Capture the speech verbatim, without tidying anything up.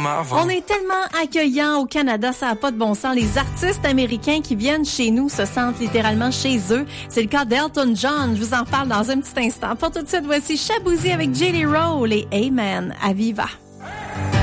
avant. On est tellement accueillants au Canada, ça n'a pas de bon sens. Les artistes américains qui viennent chez nous se sentent littéralement chez eux. C'est le cas d'Elton John. Je vous en parle dans un petit instant. Pour tout de suite, voici Shaboozey avec Jelly Roll et Amen à Viva.